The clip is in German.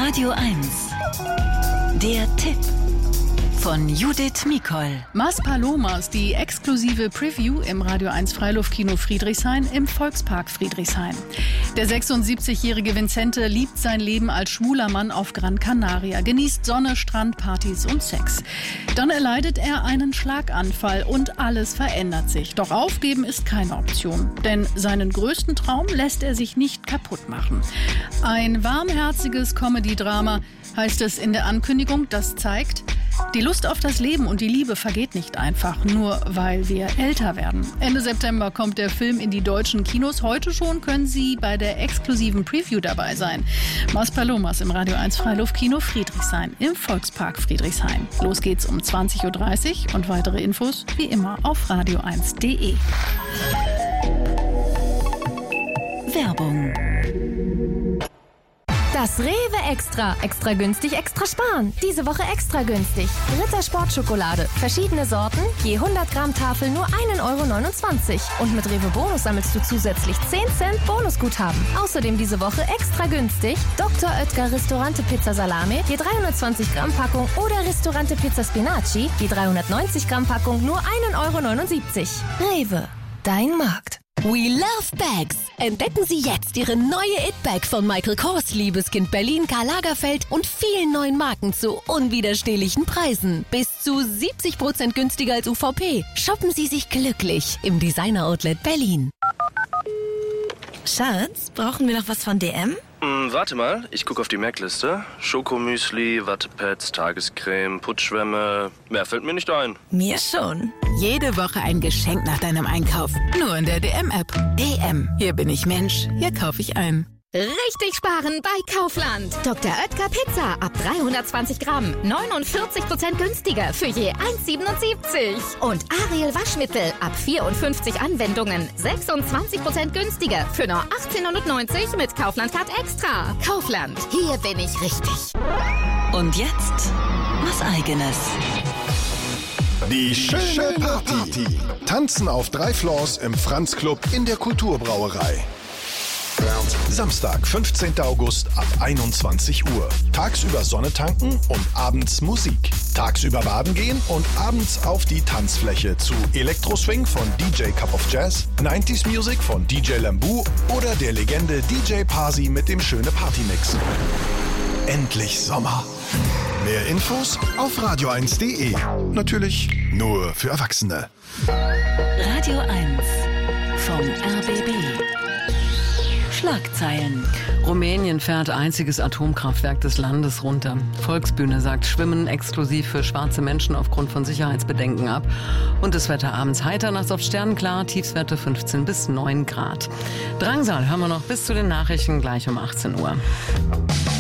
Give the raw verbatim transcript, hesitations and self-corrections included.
Radio eins. Der Tipp von Judith Mikol. Mas Palomas, die exklusive Preview im Radio eins Freiluftkino Friedrichshain im Volkspark Friedrichshain. Der sechsundsiebzigjährige Vincente liebt sein Leben als schwuler Mann auf Gran Canaria, genießt Sonne, Strand, Partys und Sex. Dann erleidet er einen Schlaganfall und alles verändert sich. Doch aufgeben ist keine Option, denn seinen größten Traum lässt er sich nicht kaputt machen. Ein warmherziges Comedy-Drama heißt es in der Ankündigung, das zeigt, die Lust auf das Leben und die Liebe vergeht nicht einfach, nur weil wir älter werden. Ende September kommt der Film in die deutschen Kinos. Heute schon können Sie bei der exklusiven Preview dabei sein. Mas Palomas im Radio eins Freiluftkino Friedrichshain im Volkspark Friedrichshain. Los geht's um zwanzig Uhr dreißig und weitere Infos wie immer auf radio eins punkt de. Werbung. Das Rewe Extra. Extra günstig, extra sparen. Diese Woche extra günstig. Ritter Sportschokolade. Verschiedene Sorten. Je hundert Gramm Tafel nur ein Euro neunundzwanzig. Und mit Rewe Bonus sammelst du zusätzlich zehn Cent Bonusguthaben. Außerdem diese Woche extra günstig. Doktor Oetker Ristorante Pizza Salami. Je dreihundertzwanzig Gramm Packung. Oder Ristorante Pizza Spinaci. Je dreihundertneunzig Gramm Packung nur ein Euro neunundsiebzig. Rewe. Dein Markt. We love bags. Entdecken Sie jetzt Ihre neue It-Bag von Michael Kors, Liebeskind Berlin, Karl Lagerfeld und vielen neuen Marken zu unwiderstehlichen Preisen. Bis zu siebzig Prozent günstiger als U V P. Shoppen Sie sich glücklich im Designer-Outlet Berlin. Schatz, brauchen wir noch was von D M? Hm, warte mal, ich gucke auf die Merkliste. Schokomüsli, Wattepads, Tagescreme, Putzschwämme. Mehr fällt mir nicht ein. Mir schon. Jede Woche ein Geschenk nach deinem Einkauf. Nur in der D M-App. D M. Hier bin ich Mensch. Hier kaufe ich ein. Richtig sparen bei Kaufland. Doktor Oetker Pizza ab dreihundertzwanzig Gramm. neunundvierzig Prozent günstiger für je eins Euro siebenundsiebzig. Und Ariel Waschmittel ab vierundfünfzig Anwendungen. sechsundzwanzig Prozent günstiger für nur achtzehn Euro neunundneunzig mit Kaufland Card Extra. Kaufland. Hier bin ich richtig. Und jetzt was Eigenes. Die schöne Party. Tanzen auf drei Floors im Franz Club in der Kulturbrauerei. Samstag, fünfzehnten August ab einundzwanzig Uhr. Tagsüber Sonne tanken und abends Musik. Tagsüber baden gehen und abends auf die Tanzfläche zu Elektroswing von D J Cup of Jazz, neunziger Music von D J Lambu oder der Legende D J Parsi mit dem schöne Partymix. Endlich Sommer. Mehr Infos auf radio eins punkt de. Natürlich nur für Erwachsene. Radio eins vom R B B. Schlagzeilen. Rumänien fährt einziges Atomkraftwerk des Landes runter. Volksbühne sagt Schwimmen exklusiv für schwarze Menschen aufgrund von Sicherheitsbedenken ab. Und das Wetter abends heiter, nachts oft sternenklar, Tiefswerte fünfzehn bis neun Grad. Drangsal hören wir noch bis zu den Nachrichten gleich um achtzehn Uhr.